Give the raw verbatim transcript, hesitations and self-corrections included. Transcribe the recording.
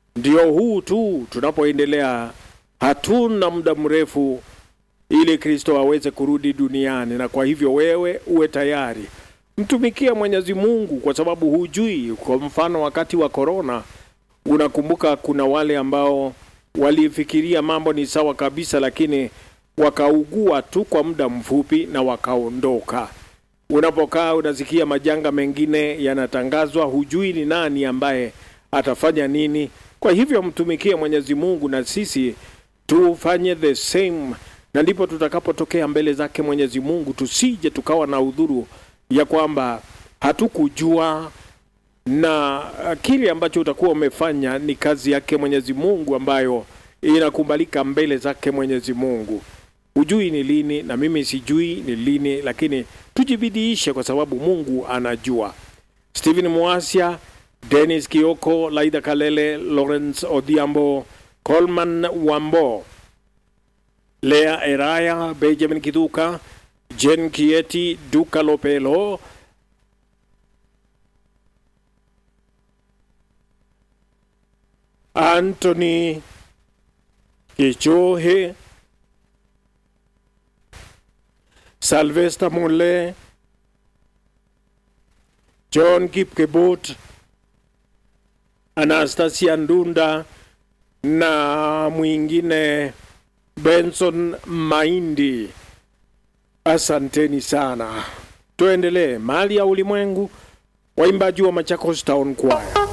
ndio huu tu, tunapoendelea hatuna muda mrefu ili Kristo aweze kurudi duniani, na kwa hivyo wewe uwe tayari. Mtumikia Mwenyezi Mungu kwa sababu hujui. Kwa mfano wakati wa corona, unakumbuka kuna wale ambao walifikiria mambo ni sawa kabisa, lakini wakaugua tu kwa muda mfupi na wakaondoka. Unapokaa unasikia majanga mengine yanatangazwa, hujui ni nani ambaye atafanya nini. Kwa hivyo mtumikie Mwenyezi Mungu na sisi tufanye the same, na ndipo tutakapotokea mbele zake Mwenyezi Mungu tusije tukawa na udhuru ya kwamba hatukujua, na kile ambacho utakuwa umefanya ni kazi yake Mwenyezi Mungu ambayo inakubalika mbele zake Mwenyezi Mungu. Hujui ni lini na mimi sijui ni lini, lakini tujibidiishe kwa sababu Mungu anajua. Steven Muasia, Dennis Kioko, Laida Kalele, Lawrence Odhiambo, Coleman Wambo, Lea Eraya, Benjamin Kiduka, Jen Kieti, Duka Lopelo, Anthony Kichohe, Salvesta Mule, John Kipkebot, Anastasia Ndunda na mwingine Benson Maindi. Asanteni sana. Tuendelee mali ya ulimwengu, waimbaji wa Machakos Town Choir.